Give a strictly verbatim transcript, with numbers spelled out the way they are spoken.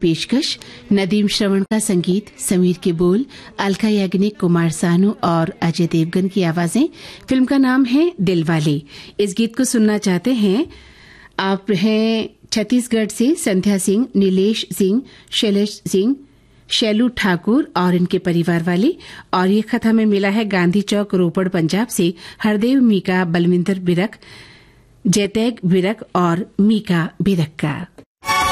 पेशकश नदीम श्रवण का संगीत, समीर के बोल, अलका याग्निक, कुमार सानू और अजय देवगन की आवाजें। फिल्म का नाम है दिलवाले। इस गीत को सुनना चाहते हैं आप हैं छत्तीसगढ़ से संध्या सिंह, नीलेश सिंह, शैलेश सिंह, शैलू ठाकुर और इनके परिवार वाले। और ये खत हमें मिला है गांधी चौक, रोपड़, पंजाब से हरदेव मीका, बलविंदर बिरक, जयतैग बिरक और मीका बिरक का।